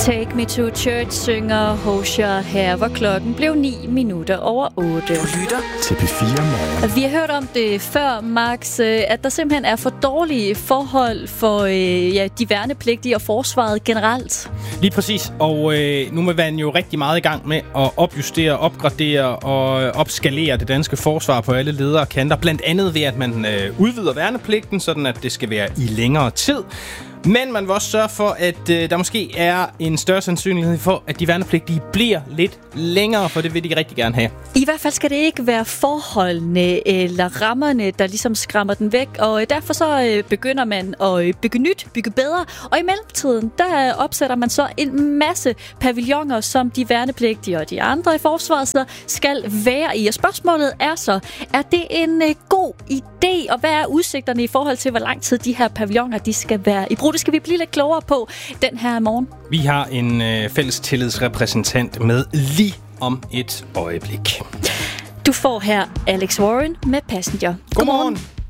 Take Me to Church synger Hozier her, hvor klokken blev 8:09. Du lytter til P4 Morgen. Vi har hørt om det før, Max, at der simpelthen er for dårlige forhold for de værnepligtige og forsvaret generelt. Lige præcis, og nu er man jo rigtig meget i gang med at opjustere, opgradere og opskalere det danske forsvar på alle ledere og kanter. Blandt andet ved, at man udvider værnepligten, sådan at det skal være i længere tid. Men man vil også sørge for, at der måske er en større sandsynlighed for, at de værnepligtige bliver lidt længere, for det vil de rigtig gerne have. I hvert fald skal det ikke være forholdene eller rammerne, der ligesom skræmmer den væk, og derfor så begynder man at bygge nyt, bygge bedre, og i mellemtiden, der opsætter man så en masse pavilloner, som de værnepligtige og de andre i forsvaret skal være i. Og spørgsmålet er så, er det en god idé, og hvad er udsigterne i forhold til, hvor lang tid de her pavilloner, de skal være i brug? Det skal vi blive lidt klogere på den her morgen. Vi har en fælles tillidsrepræsentant med lige om et øjeblik. Du får her Alex Warren med Passenger. Godmorgen.